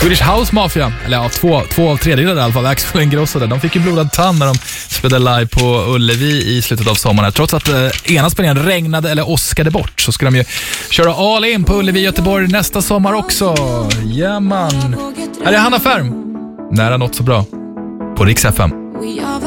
Swedish House Mafia, eller ja, två av tredjedelar i alla fall, Axel Ingrosso där. De fick ju blodad tand när de spelade live på Ullevi i slutet av sommaren. Trots att ena spelningen regnade eller åskade bort, så ska de ju köra all in på Ullevi Göteborg nästa sommar också. Ja man. Här är Hanna Färm. Nära något så bra. På Rix FM.